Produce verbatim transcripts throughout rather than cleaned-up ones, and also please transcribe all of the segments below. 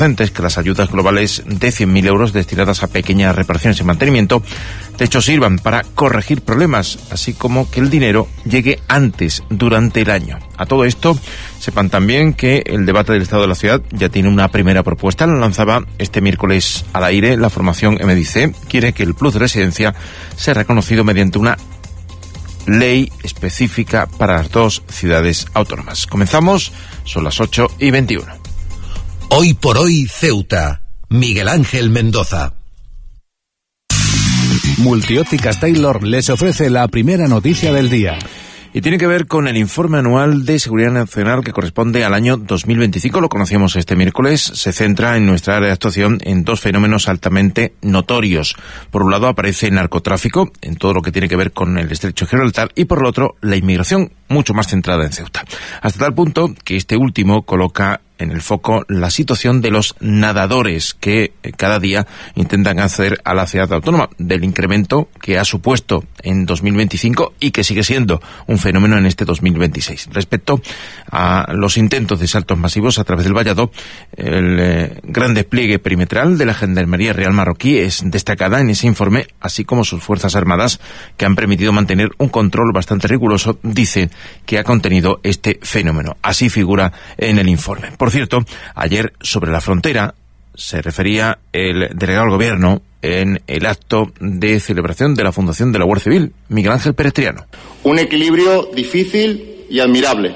docentes que las ayudas globales de cien mil euros destinadas a pequeñas reparaciones y mantenimiento de hecho sirvan para corregir problemas, así como que el dinero llegue antes, durante el año. A todo esto, sepan también que el debate del Estado de la Ciudad ya tiene una primera propuesta. La lanzaba este miércoles al aire la formación M D I C. Quiere que el plus de residencia sea reconocido mediante una ley específica para las dos ciudades autónomas. Comenzamos, son las ocho y veintiuno. Hoy por hoy, Ceuta. Miguel Ángel Mendoza. Multiópticas Taylor les ofrece la primera noticia del día. Y tiene que ver con el informe anual de seguridad nacional que corresponde al año dos mil veinticinco. Lo conocíamos este miércoles. Se centra en nuestra área de actuación en dos fenómenos altamente notorios. Por un lado aparece el narcotráfico, en todo lo que tiene que ver con el estrecho de Gibraltar, y por el otro la inmigración, mucho más centrada en Ceuta. Hasta tal punto que este último coloca en el foco la situación de los nadadores que cada día intentan acceder a la ciudad autónoma, del incremento que ha supuesto en dos mil veinticinco y que sigue siendo un fenómeno en este dos mil veintiséis. Respecto a los intentos de saltos masivos a través del vallado, el eh, gran despliegue perimetral de la Gendarmería Real Marroquí es destacada en ese informe, así como sus Fuerzas Armadas, que han permitido mantener un control bastante riguroso, dice, que ha contenido este fenómeno. Así figura en el informe. Por cierto, ayer sobre la frontera se refería el delegado del Gobierno en el acto de celebración de la fundación de la Guardia Civil, Miguel Ángel Perestriano. Un equilibrio difícil y admirable.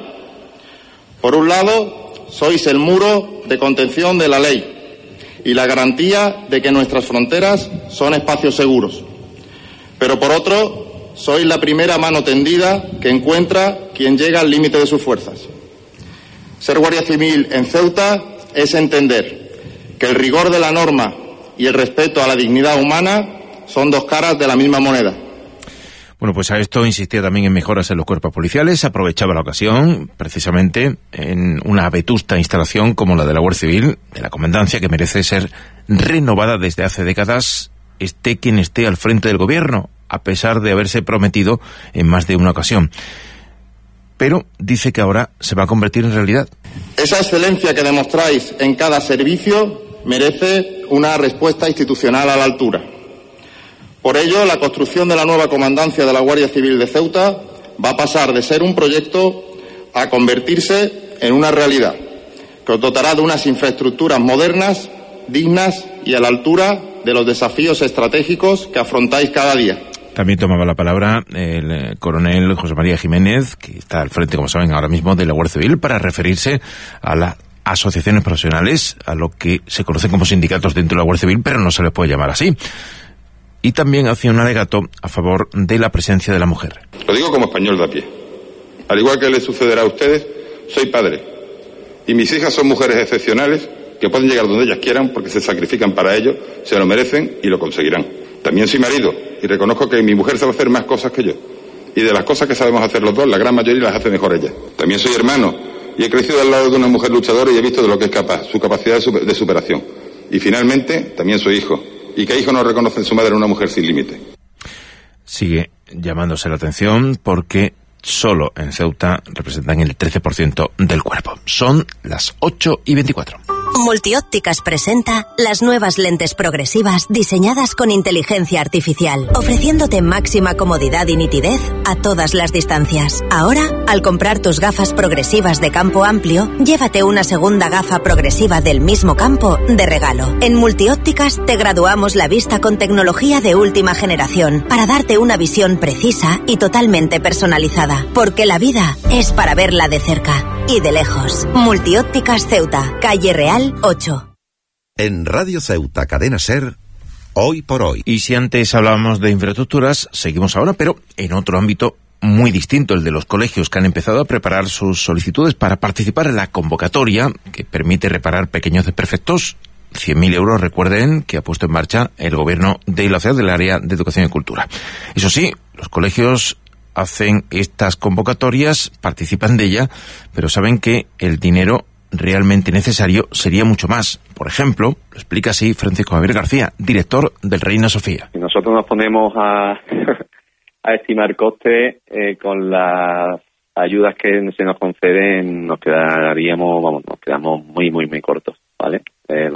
Por un lado, sois el muro de contención de la ley y la garantía de que nuestras fronteras son espacios seguros. Pero por otro, sois la primera mano tendida que encuentra quien llega al límite de sus fuerzas. Ser Guardia Civil en Ceuta es entender que el rigor de la norma y el respeto a la dignidad humana son dos caras de la misma moneda. Bueno, pues a esto insistía también en mejoras en los cuerpos policiales. Aprovechaba la ocasión, precisamente, en una vetusta instalación como la de la Guardia Civil, de la Comandancia, que merece ser renovada desde hace décadas, esté quien esté al frente del Gobierno, a pesar de haberse prometido en más de una ocasión. Pero dice que ahora se va a convertir en realidad. Esa excelencia que demostráis en cada servicio merece una respuesta institucional a la altura. Por ello, la construcción de la nueva comandancia de la Guardia Civil de Ceuta va a pasar de ser un proyecto a convertirse en una realidad, que os dotará de unas infraestructuras modernas, dignas y a la altura de los desafíos estratégicos que afrontáis cada día. También tomaba la palabra el coronel José María Jiménez, que está al frente, como saben, ahora mismo de la Guardia Civil, para referirse a las asociaciones profesionales, a lo que se conocen como sindicatos dentro de la Guardia Civil, pero no se les puede llamar así. Y también hacía un alegato a favor de la presencia de la mujer. Lo digo como español de a pie. Al igual que les sucederá a ustedes, soy padre. Y mis hijas son mujeres excepcionales que pueden llegar donde ellas quieran porque se sacrifican para ello, se lo merecen y lo conseguirán. También soy marido y reconozco que mi mujer sabe hacer más cosas que yo. Y de las cosas que sabemos hacer los dos, la gran mayoría las hace mejor ella. También soy hermano y he crecido al lado de una mujer luchadora y he visto de lo que es capaz, su capacidad de superación. Y finalmente, también soy hijo. ¿Y qué hijo no reconoce en su madre una mujer sin límite? Sigue llamándose la atención porque solo en Ceuta representan el trece por ciento del cuerpo. Son las ocho y veinticuatro. Multiópticas presenta las nuevas lentes progresivas diseñadas con inteligencia artificial, ofreciéndote máxima comodidad y nitidez a todas las distancias. Ahora, al comprar tus gafas progresivas de campo amplio, llévate una segunda gafa progresiva del mismo campo de regalo. En Multiópticas te graduamos la vista con tecnología de última generación para darte una visión precisa y totalmente personalizada, porque la vida es para verla de cerca y de lejos. Multiópticas Ceuta, calle Real ocho. En Radio Ceuta, Cadena Ser, Hoy por Hoy. Y si antes hablábamos de infraestructuras, seguimos ahora, pero en otro ámbito muy distinto, el de los colegios que han empezado a preparar sus solicitudes para participar en la convocatoria que permite reparar pequeños desperfectos. cien mil euros, recuerden, que ha puesto en marcha el gobierno de la ciudad del área de educación y cultura. Eso sí, los colegios hacen estas convocatorias, participan de ella, pero saben que el dinero realmente necesario sería mucho más. Por ejemplo, lo explica así Francisco Javier García, director del Reina Sofía. Nosotros nos ponemos a, a estimar costes eh, con las ayudas que se nos conceden, nos quedaríamos, vamos, nos quedamos muy, muy, muy cortos, ¿vale? Eh,